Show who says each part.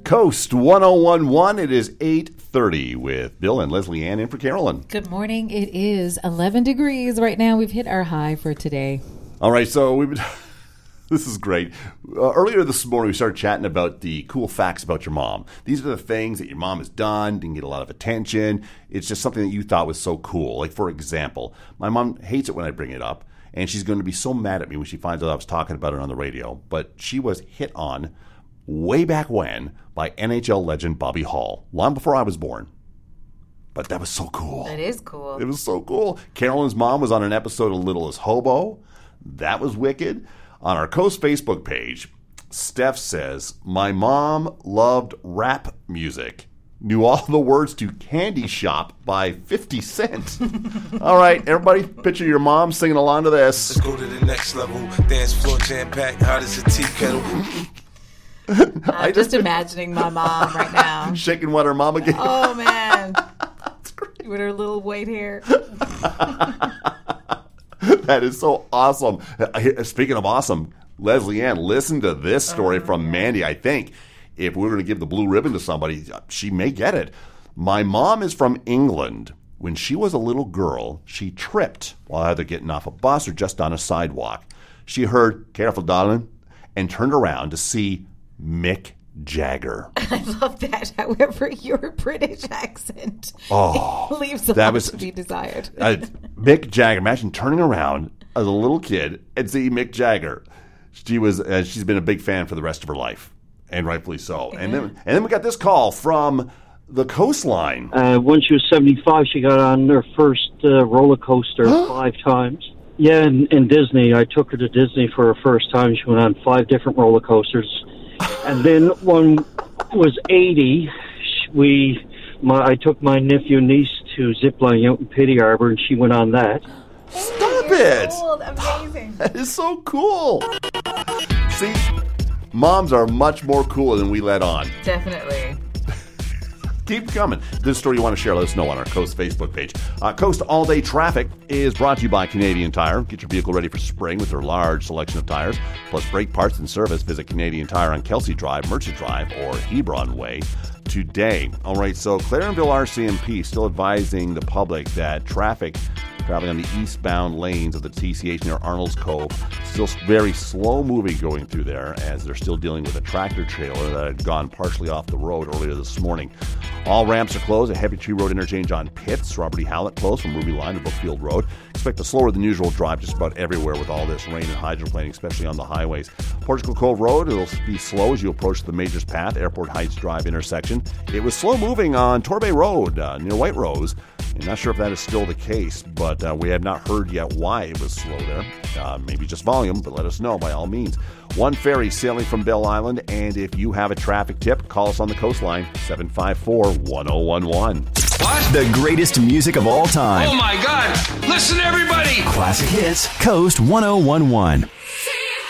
Speaker 1: Coast 1011. It is 8:30 with Bill and Leslie Ann in for Carolyn.
Speaker 2: Good morning. It is 11 degrees right now. We've hit our high for today.
Speaker 1: All right, so this is great. Earlier this morning, we started chatting about the cool facts about your mom. These are the things that your mom has done, didn't get a lot of attention. It's just something that you thought was so cool. Like, for example, my mom hates it when I bring it up, and she's going to be so mad at me when she finds out I was talking about it on the radio. But she was hit on way back when by NHL legend Bobby Hall, long before I was born. But that was so cool.
Speaker 2: That is cool.
Speaker 1: It was so cool. Carolyn's mom was on an episode of Littlest Hobo. That was wicked. On our Coast Facebook page, Steph says, my mom loved rap music. Knew all the words to Candy Shop by 50 Cent. All right, everybody, picture your mom singing along to this.
Speaker 3: Let's go to the next level. Dance floor jam-packed, hot as a tea kettle.
Speaker 2: I'm just imagining my mom right now.
Speaker 1: Shaking what her mama gave.
Speaker 2: Oh, man. That's great. With her little white hair.
Speaker 1: That is so awesome. Speaking of awesome, Leslie Ann, listen to this story from Mandy. I think if we were going to give the blue ribbon to somebody, she may get it. My mom is from England. When she was a little girl, she tripped while either getting off a bus or just on a sidewalk. She heard, "Careful, darling," and turned around to see Mick Jagger.
Speaker 2: I love that. However, your British accent leaves a
Speaker 1: that
Speaker 2: lot to be desired.
Speaker 1: Mick Jagger. Imagine turning around as a little kid and seeing Mick Jagger. She's been a big fan for the rest of her life, and rightfully so. Yeah. And then we got this call from the Coastline.
Speaker 4: When she was 75, she got on her first roller coaster 5 times. Yeah, in Disney. I took her to Disney for her first time. She went on 5 different roller coasters. And then when I was 80, I took my nephew and niece to zipline out in Pity Harbor, and she went on that.
Speaker 1: Stop it!
Speaker 2: Old. Amazing.
Speaker 1: That is so cool. See, moms are much more cooler than we let on.
Speaker 2: Definitely.
Speaker 1: Keep coming. This story you want to share, let us know on our Coast Facebook page. Coast All Day Traffic is brought to you by Canadian Tire. Get your vehicle ready for spring with their large selection of tires, plus brake parts and service. Visit Canadian Tire on Kelsey Drive, Merchant Drive, or Hebron Way today. All right, so Clarenville RCMP still advising the public that traffic traveling on the eastbound lanes of the TCH near Arnold's Cove still very slow moving going through there, as they're still dealing with a tractor trailer that had gone partially off the road earlier this morning. All ramps are closed at Heavy Tree Road interchange on Pitts. Robert E. Hallett closed from Ruby Line to Brookfield Road. Expect a slower than usual drive just about everywhere with all this rain and hydroplaning, especially on the highways. Portugal Cove Road, it'll be slow as you approach the Majors Path, Airport Heights Drive intersection. It was slow moving on Torbay Road near White Rose. I'm not sure if that is still the case, but we have not heard yet why it was slow there. Maybe just volume, but let us know by all means. One ferry sailing from Bell Island, and if you have a traffic tip, call us on the Coastline, 754-1011.
Speaker 5: What? The greatest music of all time.
Speaker 3: Oh, my God. Listen, everybody.
Speaker 5: Classic hits, Coast 1011.